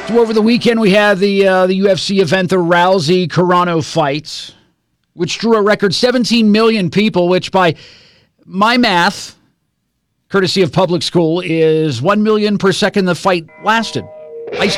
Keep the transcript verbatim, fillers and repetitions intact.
So over the weekend, we had the uh, the U F C event, the Rousey-Carano fight, which drew a record seventeen million people, which by my math, courtesy of public school, is one million per second the fight lasted.